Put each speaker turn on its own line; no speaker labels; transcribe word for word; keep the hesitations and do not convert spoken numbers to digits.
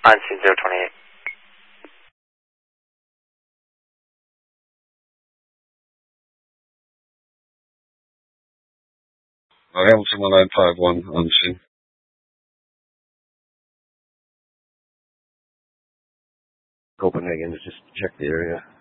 On scene zero twenty-eight.
Uh, Hamilton one nine five one on scene.
Copenhagen, just check the area.